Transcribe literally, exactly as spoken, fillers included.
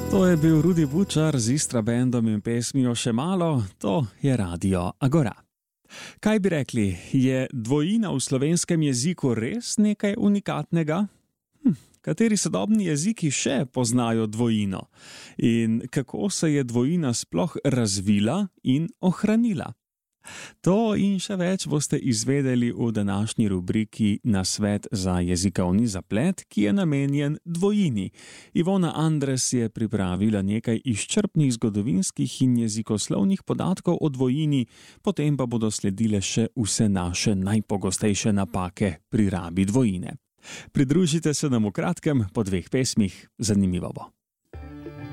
To je bil Rudi Bučar z Istrabandom in pesmijo Še malo, to je Radio Agora. Kaj bi rekli, je dvojina v slovenskem jeziku res nekaj unikatnega? Hm, kateri sodobni jeziki še poznajo dvojino? In kako se je dvojina sploh razvila in ohranila? To in še več boste izvedeli v današnji rubriki Nasvet za jezikovni zaplet, ki je namenjen dvojini. Ivona Andres je pripravila nekaj izčrpnih zgodovinskih in jezikoslovnih podatkov o dvojini, potem pa bodo sledile še vse naše najpogostejše napake pri rabi dvojine. Pridružite se nam v kratkem po dveh pesmih, zanimivo bo.